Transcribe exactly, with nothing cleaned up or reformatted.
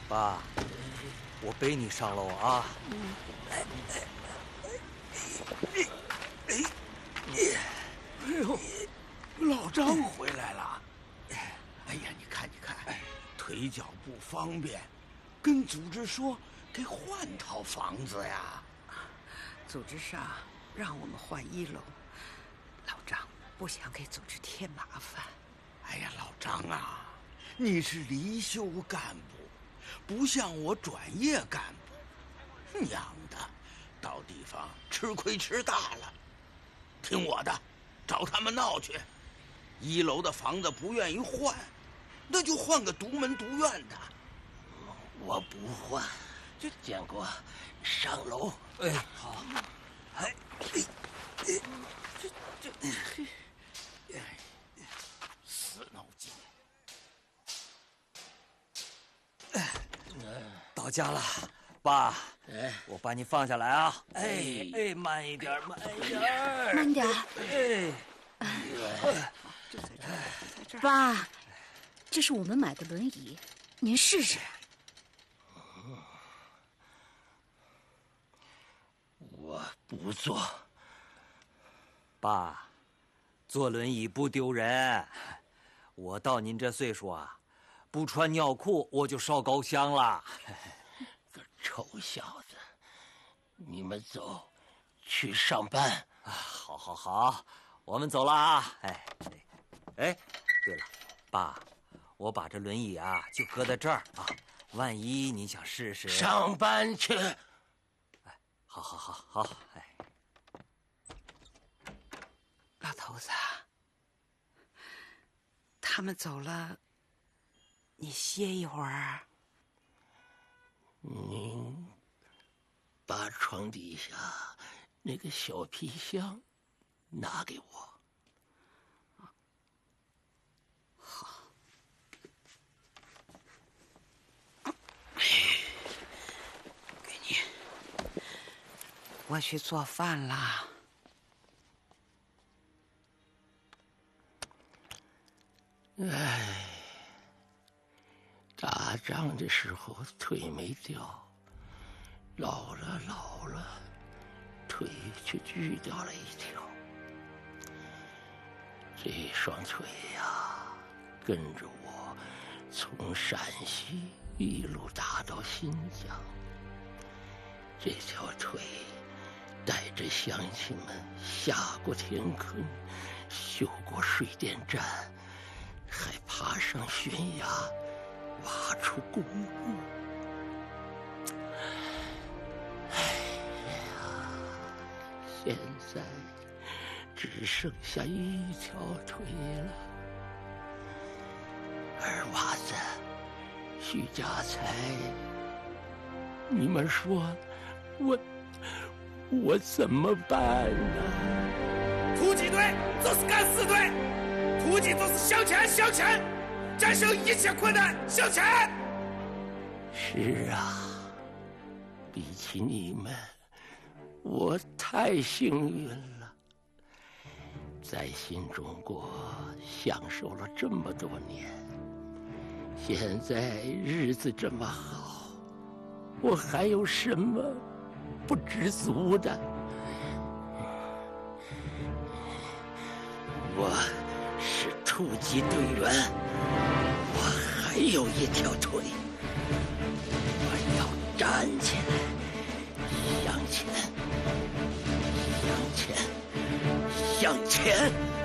爸，我背你上楼啊！哎哎哎哎哎！ 哎呦，老张回来了！哎呀，你看，你看，腿脚不方便，跟组织说给换套房子呀。 组织上让我们换一楼，老张不想给组织添麻烦。 哎呀，老张啊，你是离休干部，不像我转业干部，娘的，到地方吃亏吃大了。听我的，找他们闹去。一楼的房子不愿意换，那就换个独门独院的。 我不换，就建国上楼。 哎，好。哎，哎，哎， 这这，哎，死脑筋。 哎，到家了，爸。 哎， 我把你放下来啊！哎哎，慢一点，慢一点， 慢点。 哎， 哎，就在这儿，在这儿。 爸，这是我们买的轮椅，您试试。 我不坐。 爸，坐轮椅不丢人。我到您这岁数啊，不穿尿裤我就烧高香了。 个臭小子，你们走，去上班。 啊，好，好，好，我们走了啊！哎，哎，对了，爸，我把这轮椅啊就搁在这儿啊，万一您想试试。 上班去。 哎，好，好，好，好，哎。 老头子，他们走了，你歇一会儿。 您把床底下那个小皮箱拿给我。 好。给你。我去做饭啦。 唉，打仗的时候腿没掉，老了老了，腿却锯掉了一条。这双腿呀，跟着我从陕西一路打到新疆。这条腿带着乡亲们下过田坑，修过水电站，还爬上悬崖，挖出公路。哎呀，现在只剩下一条腿了。二娃子，徐家财，你们说我我怎么办呢？ 突击队就是敢死队，突击就是向前向前，战胜一切困难向前。 是啊，比起你们，我太幸运了，在新中国享受了这么多年，现在日子这么好，我还有什么不知足的？我是突击队员，我还有一条腿，我要站起来，向前，向前，向前。